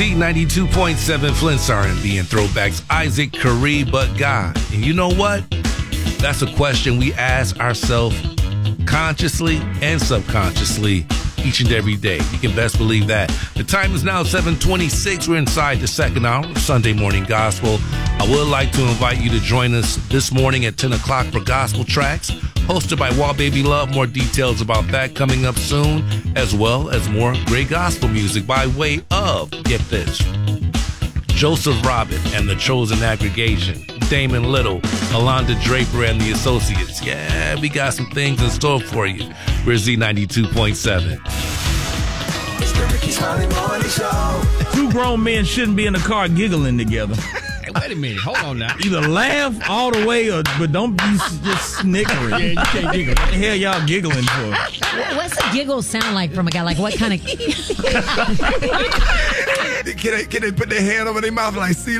Z92.7 Flint's R&B and throwbacks. Isaac, Curry, but God. And you know what? That's a question we ask ourselves consciously and subconsciously each and every day. You can best believe that. The time is now 7:26. We're inside the second hour of Sunday Morning Gospel. I would like to invite you to join us this morning at 10 o'clock for Gospel Tracks, hosted by Wall Baby Love. More details about that coming up soon, as well as more great gospel music by way of, get this, Joseph Robin and the Chosen Aggregation, Damon Little, Alonda Draper and the Associates. Yeah, we got some things in store for you. We're Z92.7. It's the Ricky Smiley Morning Show. Two grown men shouldn't be in a car giggling together. Hey, wait a minute. Hold on now. Either laugh all the way, but don't be just snickering. Yeah, you can't giggle. What the hell y'all giggling for? What's a giggle sound like from a guy? Like what kind of... Can they put their hand over their mouth like, see,